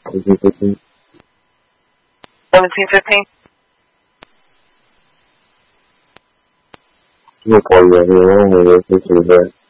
1715. 1715? You're 4 years old, you're 6 years old.